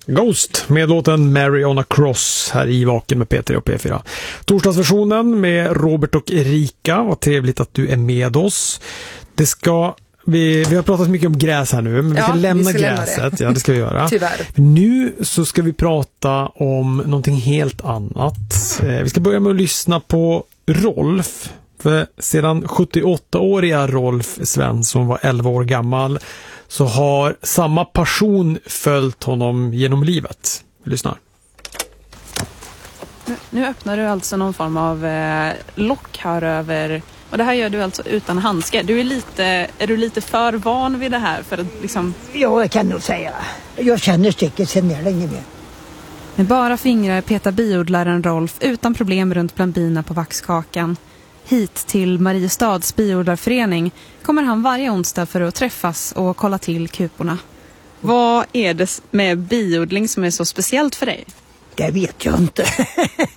Ghost med låten Mary on a Cross här i Vaken med P3 och P4. Torsdagsversionen med Robert och Erika. Vad trevligt att du är med oss. Vi har pratat mycket om gräs här nu, men vi ska lämna gräset. Ja, det ska vi göra. Tyvärr. Nu så ska vi prata om någonting helt annat. Vi ska börja med att lyssna på Rolf. För sedan 78-åriga Rolf Svensson var 11 år gammal så har samma passion följt honom genom livet. Vi lyssnar. Nu öppnar du alltså någon form av lock här över, och det här gör du alltså utan handskar. Är du lite för van vid det här för att liksom... Ja, jag kan nog säga. Jag känner stycket sedan jag länge med. Med bara fingrar petar biodlaren Rolf utan problem runt bland bina på vaxkakan. Hit till Mariestads biodlarförening kommer han varje onsdag för att träffas och kolla till kuporna. Vad är det med biodling som är så speciellt för dig? Det vet jag inte.